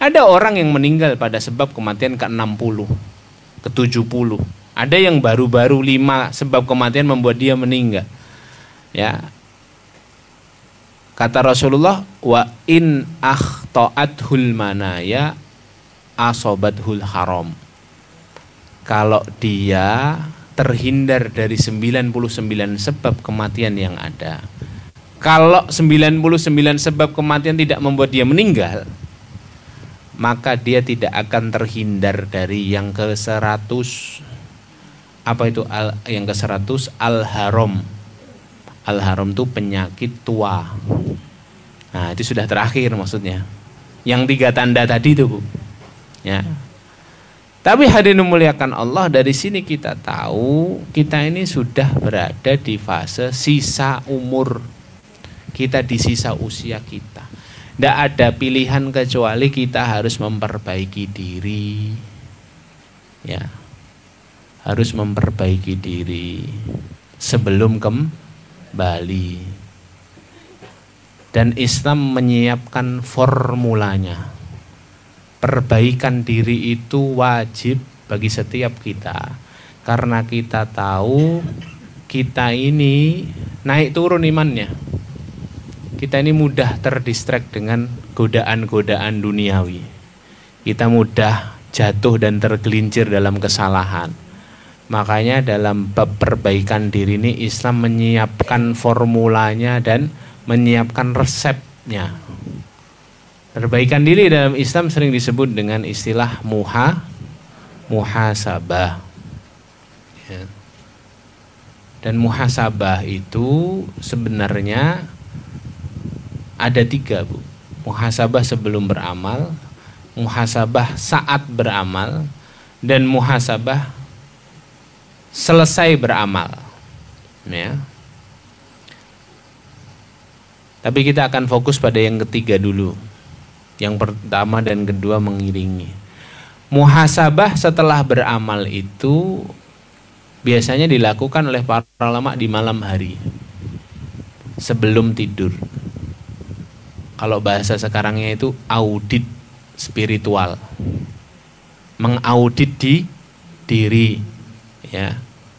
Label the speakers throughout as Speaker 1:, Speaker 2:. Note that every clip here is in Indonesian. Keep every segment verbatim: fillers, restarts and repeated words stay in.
Speaker 1: Ada orang yang meninggal pada sebab kematian ke enam puluh, ke tujuh puluh. Ada yang baru-baru lima sebab kematian membuat dia meninggal. Ya. Kata Rasulullah, wa in akhta'athul manaya asobathul haram. Kalau dia terhindar dari sembilan puluh sembilan sebab kematian yang ada, kalau sembilan puluh sembilan sebab kematian tidak membuat dia meninggal, maka dia tidak akan terhindar dari yang ke seratus. Apa itu al, yang ke seratus? Al-haram. Al-haram itu penyakit tua. Nah, itu sudah terakhir maksudnya. Yang tiga tanda tadi itu, Bu. Ya. Tapi hadirin memuliakan Allah, dari sini kita tahu kita ini sudah berada di fase sisa umur. Kita di sisa usia kita. Tidak ada pilihan kecuali kita harus memperbaiki diri. Ya. Harus memperbaiki diri sebelum kembali. Dan Islam menyiapkan formulanya. Perbaikan diri itu wajib bagi setiap kita. Karena kita tahu kita ini naik turun imannya. Kita ini mudah terdistract dengan godaan-godaan duniawi. Kita mudah jatuh dan tergelincir dalam kesalahan. Makanya dalam bab perbaikan diri ini Islam menyiapkan formulanya dan menyiapkan resepnya. Perbaikan diri dalam Islam sering disebut dengan istilah muha, muhasabah. Ya. Dan muhasabah itu sebenarnya ada tiga, Bu. Muhasabah sebelum beramal, muhasabah saat beramal, dan muhasabah selesai beramal. Ya. Tapi kita akan fokus pada yang ketiga dulu. Yang pertama dan kedua mengiringi. Muhasabah setelah beramal itu biasanya dilakukan oleh para ulama di malam hari sebelum tidur. Kalau bahasa sekarangnya itu audit spiritual, mengaudit di diri, ya.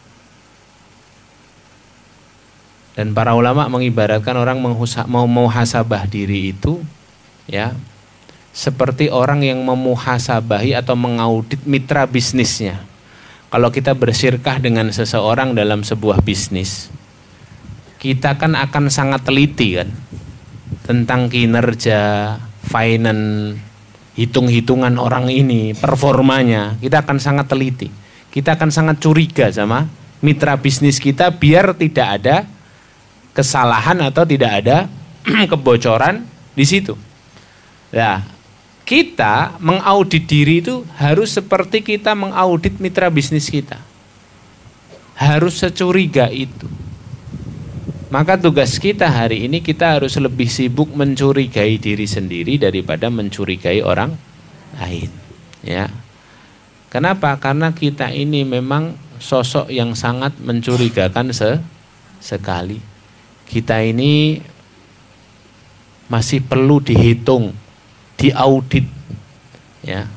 Speaker 1: Dan para ulama mengibaratkan orang mau muhasabah diri itu, ya, seperti orang yang memuhasabahi atau mengaudit mitra bisnisnya. Kalau kita bersyirkah dengan seseorang dalam sebuah bisnis, kita kan akan sangat teliti kan tentang kinerja, finance, hitung-hitungan orang ini, performanya. Kita akan sangat teliti. Kita akan sangat curiga sama mitra bisnis kita biar tidak ada kesalahan atau tidak ada kebocoran di situ. Nah, kita mengaudit diri itu harus seperti kita mengaudit mitra bisnis kita. Harus securiga itu. Maka tugas kita hari ini kita harus lebih sibuk mencurigai diri sendiri daripada mencurigai orang lain. Ya. Kenapa? Karena kita ini memang sosok yang sangat mencurigakan se sekali. Kita ini masih perlu dihitung, diaudit, ya.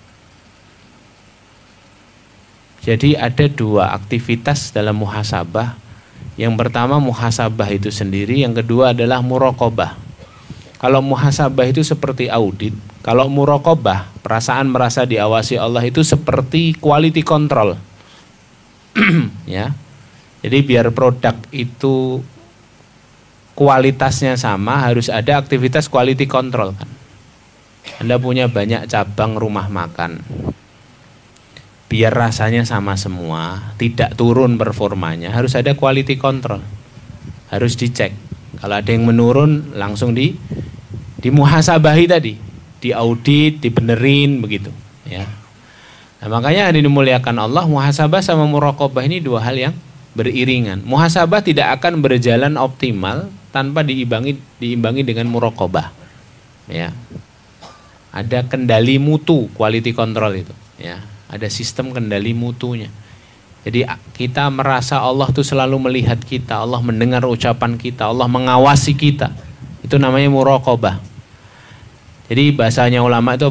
Speaker 1: Jadi ada dua aktivitas dalam muhasabah. Yang pertama muhasabah itu sendiri, yang kedua adalah muraqabah. Kalau muhasabah itu seperti audit, kalau muraqabah, perasaan merasa diawasi Allah itu seperti quality control. Ya. Jadi biar produk itu kualitasnya sama, harus ada aktivitas quality control kan. Anda punya banyak cabang rumah makan, biar rasanya sama semua, tidak turun performanya, harus ada quality control, harus dicek. Kalau ada yang menurun langsung di dimuhasabahi tadi, diaudit, dibenerin begitu. Ya. Nah, makanya hadirin dimuliakan Allah, muhasabah sama muraqabah ini dua hal yang beriringan. Muhasabah tidak akan berjalan optimal tanpa diimbangi diimbangi dengan muraqabah. Ya. Ada kendali mutu, quality control itu, ya. Ada sistem kendali mutunya. Jadi kita merasa Allah itu selalu melihat kita, Allah mendengar ucapan kita, Allah mengawasi kita. Itu namanya muraqabah. Jadi bahasanya ulama itu